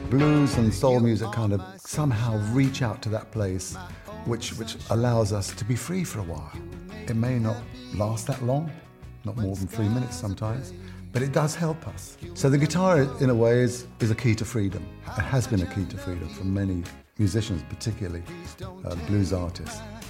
Blues and soul music kind of somehow reach out to that place which allows us to be free for a while. It may not last that long, not more than 3 minutes sometimes, but it does help us. So the guitar, in a way, is a key to freedom. It has been a key to freedom for many musicians, particularly blues artists.